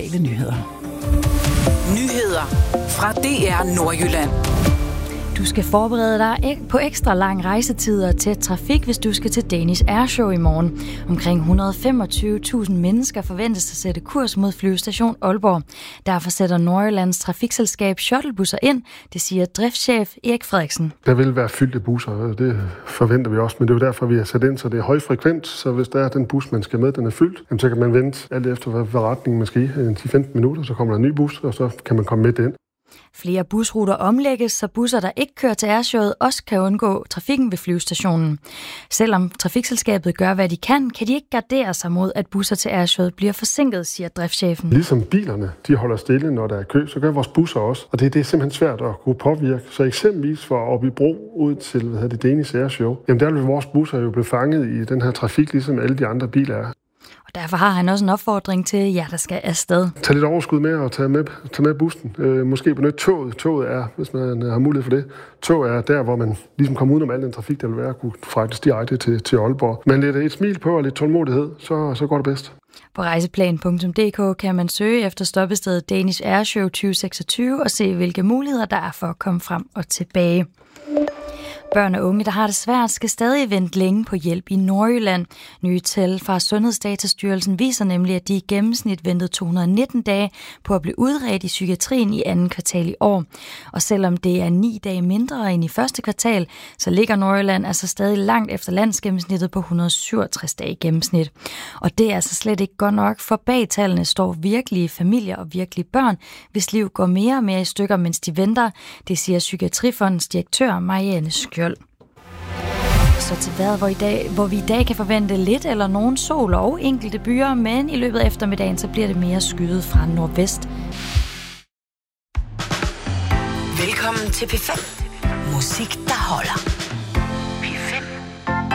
regionale nyheder. Nyheder fra DR Nordjylland. Du skal forberede dig på ekstra lang rejsetid og tæt trafik, hvis du skal til Danish Airshow i morgen. Omkring 125.000 mennesker forventes at sætte kurs mod flyvestation Aalborg. Derfor sætter Nordjyllands trafikselskab shuttlebusser ind, det siger driftschef Erik Frederiksen. Der vil være fyldte busser, og det forventer vi også, men det er jo derfor, vi har sat ind, så det er højfrekvent. Så hvis der er den bus, man skal med, den er fyldt, så kan man vente alt efter, hvad retning man skal i. 10-15 minutter, så kommer der en ny bus, og så kan man komme midt ind. Flere busruter omlægges, så busser, der ikke kører til Airshowet, også kan undgå trafikken ved flyvestationen. Selvom trafikselskabet gør, hvad de kan de ikke gardere sig mod, at busser til Airshowet bliver forsinket, siger driftschefen. Ligesom bilerne, de holder stille, når der er kø, så gør vores busser også. Og det er simpelthen svært at kunne påvirke. Så eksempelvis for Aabybro ud til Danish Airshow, jamen der vil vores busser jo blive fanget i den her trafik, ligesom alle de andre biler er. Og derfor har han også en opfordring til jer, der skal afsted. Tag lidt overskud med og tage med bussen. Måske benytte toget. Toget er, hvis man har mulighed for det, tog er der, hvor man ligesom kommer udenom al den trafik, der vil være, kunne fragtes direkte til Aalborg. Men lidt et smil på og lidt tålmodighed, så går det bedst. På rejseplan.dk kan man søge efter stoppestedet Danish Airshow 2026 og se, hvilke muligheder der er for at komme frem og tilbage. Børn og unge, der har det svært, skal stadig vente længe på hjælp i Nordjylland. Nye tal fra Sundhedsdatastyrelsen viser nemlig, at de i gennemsnit ventede 219 dage på at blive udredt i psykiatrien i andet kvartal i år. Og selvom det er 9 dage mindre end i første kvartal, så ligger Nordjylland altså stadig langt efter landsgennemsnittet på 167 dage i gennemsnit. Og det er altså slet ikke godt nok, for bag tallene står virkelige familier og virkelige børn, hvis liv går mere og mere i stykker, mens de venter. Det siger Psykiatrifondens direktør Marianne Skjold. Så til vejret, hvor vi i dag kan forvente lidt eller nogen sol og enkelte byer, men i løbet af eftermiddagen så bliver det mere skyet fra nordvest. Velkommen til P5. Musik, der holder.